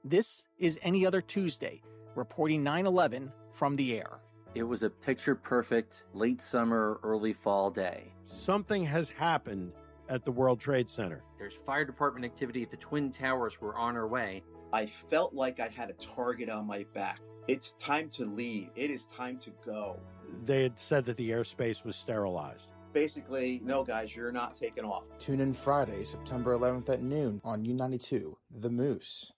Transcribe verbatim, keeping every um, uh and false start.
This is Any Other Tuesday, reporting nine eleven from the air. It was a picture-perfect late summer, early fall day. Something has happened at the World Trade Center. There's fire department activity at the Twin Towers. We're on our way. I felt like I had a target on my back. It's time to leave. It is time to go. They had said that the airspace was sterilized. Basically, no, guys, you're not taking off. Tune in Friday, September eleventh at noon on U ninety-two, The Moose.